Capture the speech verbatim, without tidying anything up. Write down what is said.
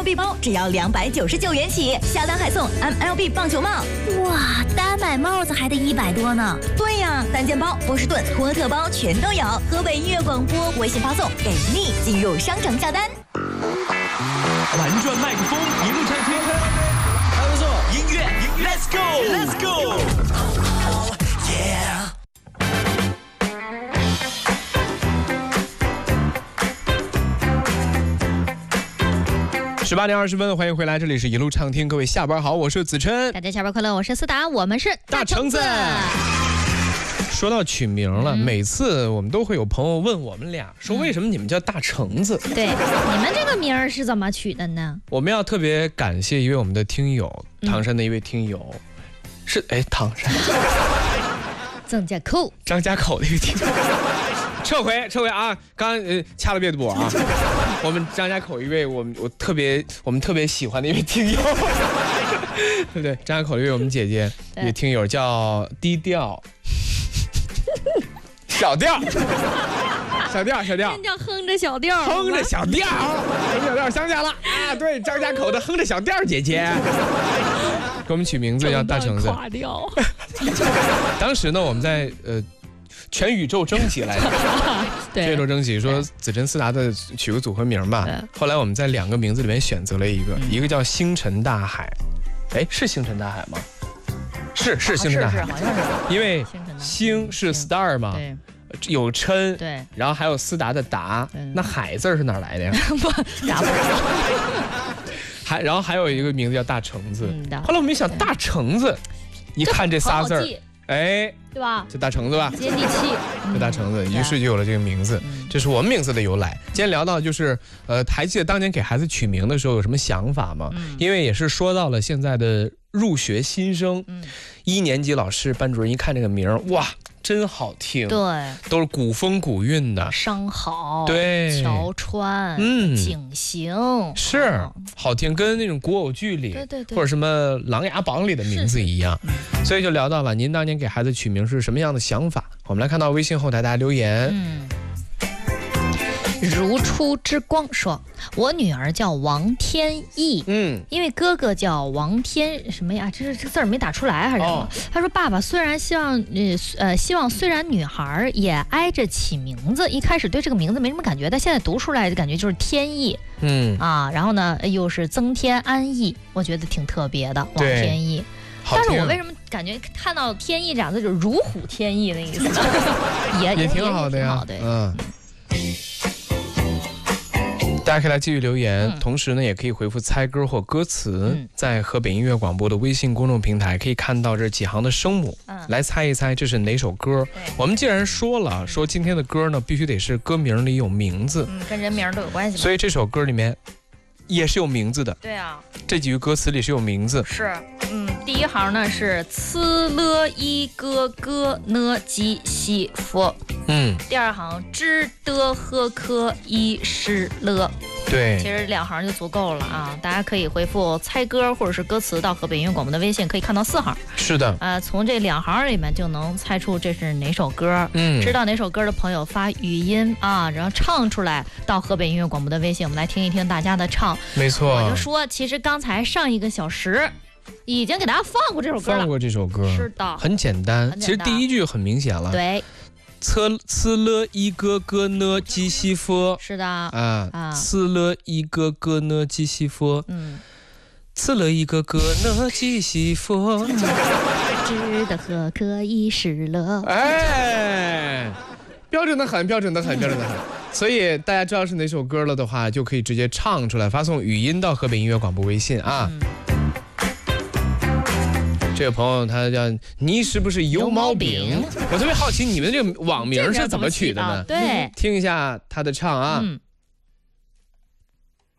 B 包只要两百九十九元起，下单还送 M L B 棒球帽。 哇，单买帽子还得一百多呢。 对呀，单件包、波士顿、托特包全都有。河北音乐广播微信发送给力，进入商城下单。 玩转麦克风，一路畅听。还不错，音乐 ，Let's go，Let's go。Yeah。十八点二十分，欢迎回来，这里是一路畅听，各位下班好，我是子琛。 大家下班快乐，我是思达，我们是大橙子。说到取名了，嗯、每次我们都会有朋友问我们俩，说为什么你们叫大橙子？ 对，你们这个名儿是怎么取的呢？ 我们要特别感谢一位我们的听友，唐山的一位听友，嗯、是哎唐山， 张家口， 张家口的一位听友。撤回，撤回啊！刚刚呃掐了别的播啊！我们张家口一位，我们我特别我们特别喜欢的一位听友，对不对？张家口一位我们姐姐，一位听友叫低调，小调，小调，小调， 叫哼着小调， 哼着小调，哼着小调，想起来了啊！对，张家口的哼着小调姐姐，给我们取名字叫大橙子。 垮掉。 当时呢，我们在呃。全宇宙征集来的，全宇宙征集说子琛思达的取个组合名吧。后来我们在两个名字里面选择了一个，嗯、一个叫星辰大海，哎，是星辰大海吗？是是星辰大海， 好像是， 因为星是 star 嘛， 对， 有琛， 对， 然后还有思达的达，那海字是哪来的呀？ 不，达不了。 还然后还有一个名字叫大橙子， 嗯、 后来我们一想大橙子，一看这仨字儿。哎， 对吧？ 这大橙子吧， 接地气。 这大橙子，于是就有了这个名字，这是我们名字的由来。今天聊到就是，呃，还记得当年给孩子取名的时候有什么想法吗？因为也是说到了现在的入学新生，一年级老师、班主任一看这个名，哇，真好听， 对， 都是古风古韵的， 商好， 对， 桥川，嗯，景行， 是好听，跟那种古偶剧里， 对对对， 或者什么《琅琊榜》里的名字一样。所以就聊到了您当年给孩子取名是什么样的想法。我们来看到微信后台大家留言。 嗯，如初之光说，我女儿叫王天意，嗯，因为哥哥叫王天什么呀？这是这字儿没打出来还是什么？哦、他说爸爸虽然希望呃呃希望虽然女孩也挨着起名字，一开始对这个名字没什么感觉，但现在读出来的感觉就是天意，嗯啊，然后呢又是增添安逸，我觉得挺特别的，王天意。但是我为什么感觉看到天意两个字就是如虎添翼的意思呢？也也挺好的呀，嗯。大家可以来继续留言，嗯、同时呢，也可以回复猜歌或歌词，嗯、在河北音乐广播的微信公众平台可以看到这几行的声母，嗯、来猜一猜这是哪首歌。我们既然说了，说今天的歌呢，必须得是歌名里有名字， 嗯，跟人名都有关系， 所以这首歌里面也是有名字的。 对啊， 这几句歌词里是有名字。 是，嗯，第一行呢是呲了一个个呢吉西佛，嗯，第二行知的和科一是了。 对， 其实两行就足够了啊！大家可以回复猜歌或者是歌词到河北音乐广播的微信，可以看到四行。 是的， 呃，从这两行里面就能猜出这是哪首歌。嗯，知道哪首歌的朋友发语音啊，然后唱出来到河北音乐广播的微信，我们来听一听大家的唱。 没错， 我就说，其实刚才上一个小时已经给大家放过这首歌了， 放过这首歌， 是的， 很简单。其实第一句很明显了， 对。 呲呲了一个个呢基西佛， 是的啊，呲了一个个呢基西佛，嗯，呲了一个个呢基西佛， 知的和可以是了， 哎，标准的很，标准的很，标准的很。所以大家知道是哪首歌了的话，就可以直接唱出来，发送语音到河北音乐广播微信啊。嗯，这个朋友他叫你是不是油毛饼？我特别好奇你们这个网名是怎么取的呢？ 对， 听一下他的唱啊。嗯